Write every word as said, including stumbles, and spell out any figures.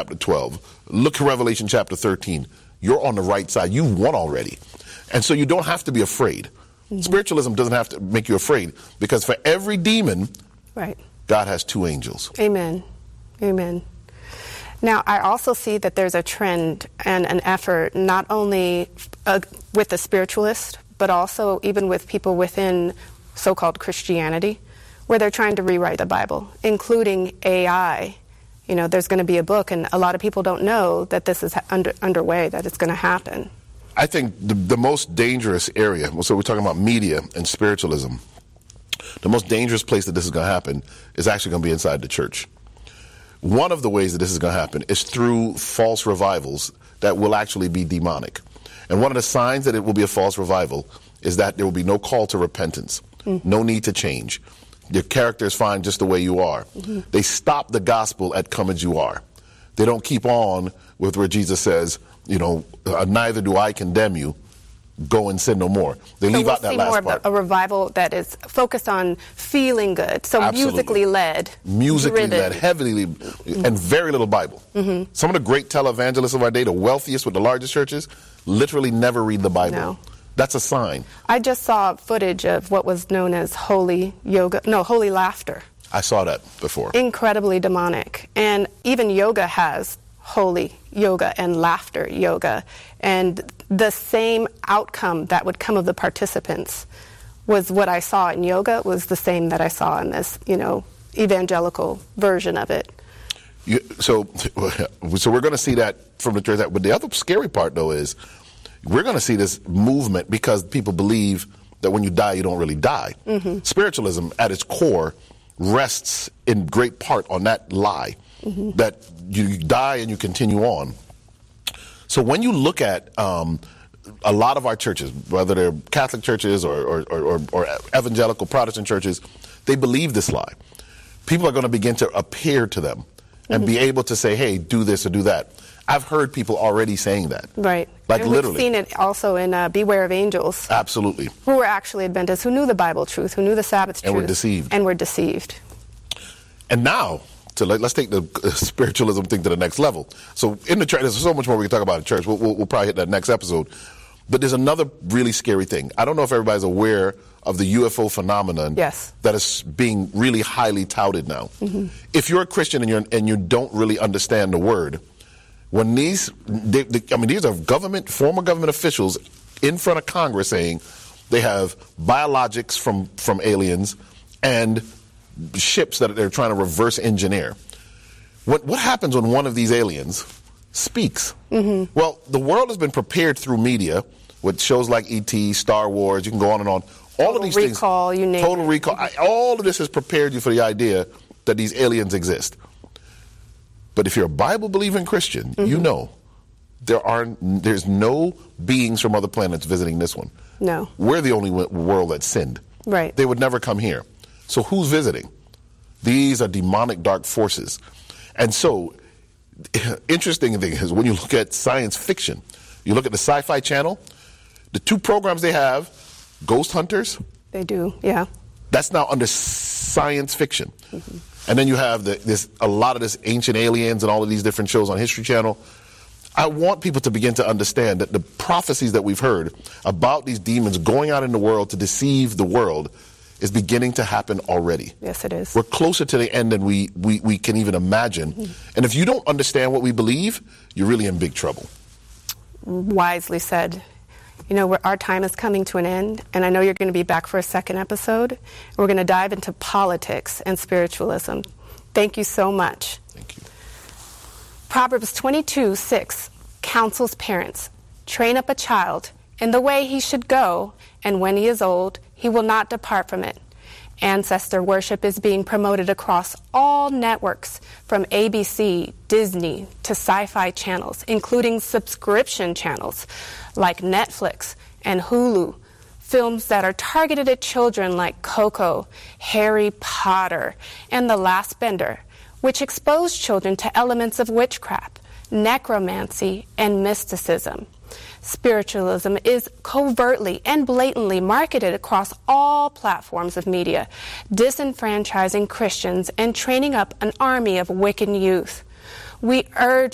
chapter twelve. Look at Revelation chapter thirteen. You're on the right side. You won already. And so you don't have to be afraid. Mm-hmm. Spiritualism doesn't have to make you afraid, because for every demon, right, God has two angels. Amen. Amen. Now, I also see that there's a trend and an effort, not only uh, with the spiritualists, but also even with people within so-called Christianity, where they're trying to rewrite the Bible, including A I. You know, there's going to be a book, and a lot of people don't know that this is under, underway, that it's going to happen. I think the, the most dangerous area, so we're talking about media and spiritualism, the most dangerous place that this is going to happen is actually going to be inside the church. One of the ways that this is going to happen is through false revivals that will actually be demonic. And one of the signs that it will be a false revival is that there will be no call to repentance, mm. no need to change. Your character is fine just the way you are. Mm-hmm. They stop the gospel at come as you are. They don't keep on with where Jesus says, you know, uh, neither do I condemn you. Go and sin no more. They so leave we'll out that see last more part. Of a revival that is focused on feeling good, so Absolutely. musically led, musically driven. led, heavily, mm-hmm. and very little Bible. Mm-hmm. Some of the great televangelists of our day, the wealthiest with the largest churches, literally never read the Bible. No. That's a sign. I just saw footage of what was known as holy yoga, no, holy laughter. I saw that before. Incredibly demonic, and even yoga has holy yoga and laughter yoga, and the same outcome that would come of the participants was what I saw in yoga was the same that I saw in this, you know, evangelical version of it. You, so, so we're going to see that from the church. But the other scary part, though, is we're going to see this movement because people believe that when you die, you don't really die. Mm-hmm. Spiritualism, at its core, rests in great part on that lie. Mm-hmm. That you die and you continue on. So when you look at um, a lot of our churches, whether they're Catholic churches or, or, or, or evangelical Protestant churches, they believe this lie. People are going to begin to appear to them and mm-hmm. be able to say, hey, do this or do that. I've heard people already saying that. Right. Like and literally. We've seen it also in uh, Beware of Angels. Absolutely. Who were actually Adventists, who knew the Bible truth, who knew the Sabbath truth. And were deceived. And were deceived. And now, so let, let's take the uh, spiritualism thing to the next level. So in the church, there's so much more we can talk about in church. We'll, we'll, we'll probably hit that next episode. But there's another really scary thing. I don't know if everybody's aware of the U F O phenomenon yes. that is being really highly touted now. Mm-hmm. If you're a Christian and, you're, and you don't really understand the word, when these, they, they, I mean, these are government, former government officials in front of Congress saying they have biologics from, from aliens and ships that they're trying to reverse engineer. What what happens when one of these aliens speaks? Mm-hmm. Well, the world has been prepared through media with shows like E T, Star Wars, you can go on and on. All Total of these recall, things. You name Total it. recall. I, all of this has prepared you for the idea that these aliens exist. But if you're a Bible-believing Christian, mm-hmm. you know there are there's no beings from other planets visiting this one. No. We're the only w- world that sinned. Right. They would never come here. So who's visiting? These are demonic dark forces. And so, interesting thing is when you look at science fiction, you look at the Sci-Fi Channel, the two programs they have, Ghost Hunters. They do, yeah. That's now under science fiction. Mm-hmm. And then you have the, this a lot of this Ancient Aliens and all of these different shows on History Channel. I want people to begin to understand that the prophecies that we've heard about these demons going out in the world to deceive the world is beginning to happen already. Yes, it is. We're closer to the end than we, we, we can even imagine. Mm-hmm. And if you don't understand what we believe, you're really in big trouble. Wisely said. You know, our time is coming to an end, and I know you're going to be back for a second episode. We're going to dive into politics and spiritualism. Thank you so much. Thank you. Proverbs twenty-two six counsels parents, train up a child in the way he should go, and when he is old, he will not depart from it. Ancestor worship is being promoted across all networks, from A B C, Disney, to Sci-Fi channels, including subscription channels like Netflix and Hulu, films that are targeted at children like Coco, Harry Potter, and The Last Bender, which expose children to elements of witchcraft, necromancy, and mysticism. Spiritualism is covertly and blatantly marketed across all platforms of media, disenfranchising Christians and training up an army of wicked youth. We urge